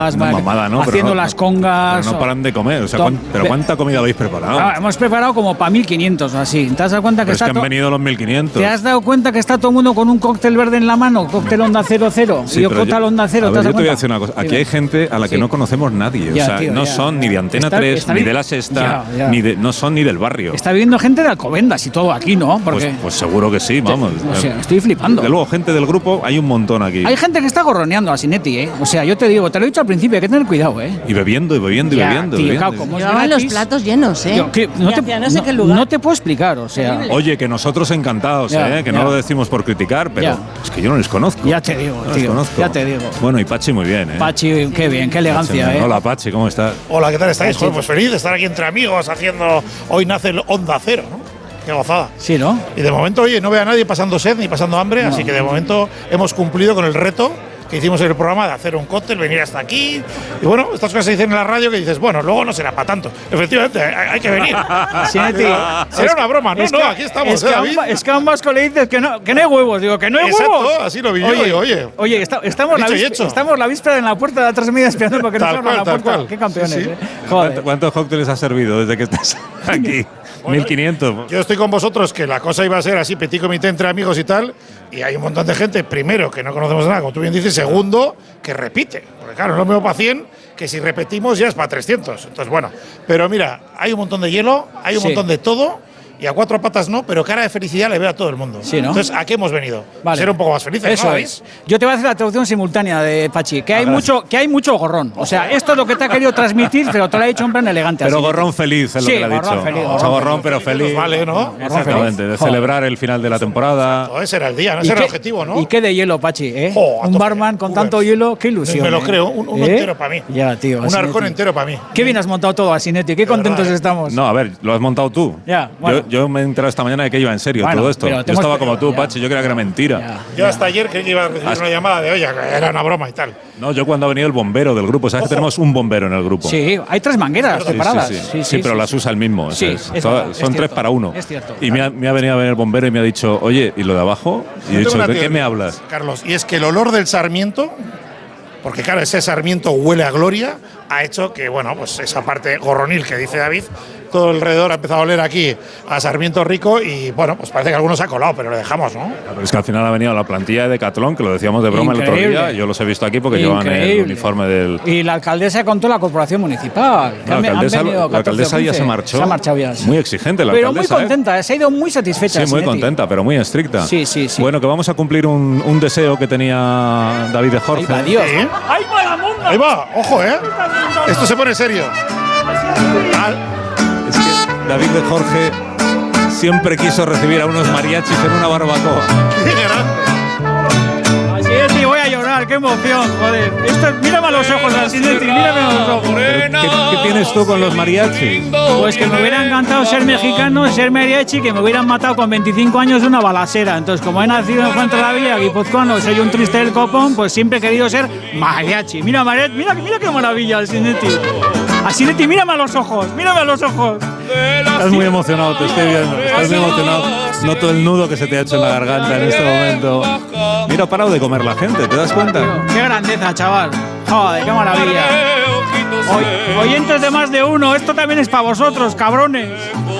Una mamada, ¿no? Haciendo las congas. Pero no paran de comer. O sea, ¿pero cuánta comida habéis preparado? Hemos preparado como para 1.500 o así. ¿Te has dado cuenta que pero es que han venido los 1.500. ¿Te has dado cuenta que está todo el mundo con un cóctel verde en la mano? Cóctel Onda 00. Sí, y Cóctel Onda 0. A ver, yo te voy a decir una cosa. Aquí hay gente a la que no conocemos nadie. Ya, o sea, tío, no son ni de Antena 3, ni de La Sexta, no son ni del barrio. Está viviendo gente de Alcobendas y todo aquí, ¿no? Porque pues seguro que sí, vamos. O sea, estoy flipando. De luego, gente del grupo, hay un montón aquí. Hay gente que está gorroneando a Sinetti, ¿eh? O sea, yo te digo, te lo he dicho al principio, hay que tener cuidado, ¿eh? Y bebiendo. Llevaban los platos llenos, ¿eh? No sé qué lugar. No te puedo explicar, o sea. Oye, que nosotros encantados, que no lo decimos por criticar, pero es que yo no les conozco. Ya te digo, tío. Ya te digo. Bueno, y Pachi muy bien, ¿eh? Pachi, qué bien, qué elegancia, Pachi, ¿eh? Hola, Pachi, ¿cómo estás? Hola, ¿qué tal estáis? Joder, pues feliz de estar aquí entre amigos haciendo. Hoy nace el Onda Cero, ¿no? Qué gozada. Sí, ¿no? Y de momento, oye, no veo a nadie pasando sed ni pasando hambre, así que de momento hemos cumplido con el reto que hicimos en el programa de hacer un cóctel, venir hasta aquí. Y bueno, estas cosas se dicen en la radio que dices, bueno, luego no será para tanto. Efectivamente, hay que venir. Será una broma. No, aquí estamos. Es que a un vasco le dices que no hay huevos. Digo, que no hay huevos. Exacto, así lo vi yo. Oye, estamos la víspera en la puerta de la 3 media esperando para que nos abran la puerta. Qué campeones, ¿eh? Joder. ¿Cuántos cócteles has servido desde que estás aquí? 1.500. Yo estoy con vosotros que la cosa iba a ser así, petit comité entre amigos y tal, y hay un montón de gente, primero, que no conocemos nada, como tú bien dices, segundo, que repite. Porque claro, no me veo para 100, que si repetimos ya es para 300. Entonces, bueno, pero mira, hay un montón de hielo, hay un montón de todo, y a 4 patas no, pero cara de felicidad le veo a todo el mundo. Sí, ¿no? Entonces, ¿a qué hemos venido? Vale. Ser un poco más felices, eso ¿no? Es. Yo te voy a hacer la traducción simultánea de Pachi, que hay mucho gorrón. O sea, esto es lo que te ha querido transmitir, pero te lo ha dicho en plan elegante. Pero así. gorrón feliz es lo que le ha dicho. Feliz, gorrón pero feliz. Vale, ¿no? Exactamente, de celebrar el final de la temporada. Ese era el día, ese era el objetivo, ¿no? Y qué de hielo, Pachi, ¿eh? Un barman con tanto hielo, qué ilusión. Me lo creo, un entero para mí. Ya, tío. Un arcón entero para mí. Qué bien has montado todo, Asinetti, qué contentos estamos. No, a ver, lo has montado tú. Ya, bueno. Yo me he enterado esta mañana de que iba en serio todo esto. Yo estaba como tú, Pachi, yo creía que era mentira. Yo hasta ayer creí que iba a recibir una llamada de, oye, que era una broma y tal. No, yo cuando ha venido el bombero del grupo, ¿sabes que tenemos un bombero en el grupo? Sí, hay 3 mangueras separadas. Sí, pero las usa el mismo. Sí, son 3 para 1. Es cierto. Y me ha venido a ver el bombero y me ha dicho, oye, ¿y lo de abajo? Y he dicho, ¿de qué me hablas? Carlos, y es que el olor del sarmiento, porque claro, ese sarmiento huele a gloria, ha hecho que, bueno, pues esa parte gorronil que dice David, todo alrededor ha empezado a oler aquí a sarmiento rico y, bueno, pues parece que algunos se ha colado, pero lo dejamos, ¿no? Pero es que al final ha venido la plantilla de Decathlon, que lo decíamos de broma el otro día, yo los he visto aquí porque llevan el uniforme del… Y la alcaldesa contó la corporación municipal. La alcaldesa ya se marchó. Se ha marchado ya. Muy exigente la pero alcaldesa. Pero muy contenta, se ha ido muy satisfecha. Sí, muy contenta, pero muy estricta. Sí. Bueno, que vamos a cumplir un deseo que tenía David de Jorge. Ahí va, Dios. ¿Sí? ¡Ahí va la monda! Ahí va, ojo, ¿eh? Esto se pone serio. Es que David de Jorge siempre quiso recibir a unos mariachis en una barbacoa. ¡Qué grande! Asinetti, voy a llorar, qué emoción, joder. Mírame a los ojos, Asinetti, mírame a los ojos. ¿Qué tienes tú con los mariachis? Pues que me hubiera encantado ser mexicano, ser mariachi, que me hubieran matado con 25 años de una balacera. Entonces, como he nacido en Fuente de la Villa, guipuzcoano, soy un triste del copón, pues siempre he querido ser mariachi. Mira qué maravilla, Asinetti. Asinetti, mírame a los ojos, mírame a los ojos. Estás muy emocionado, te estoy viendo. Estás muy emocionado. Noto el nudo que se te ha hecho en la garganta en este momento. Mira, ha parado de comer la gente, ¿te das cuenta? Qué grandeza, chaval. Joder, qué maravilla. Oyentes de más de uno, esto también es para vosotros, cabrones.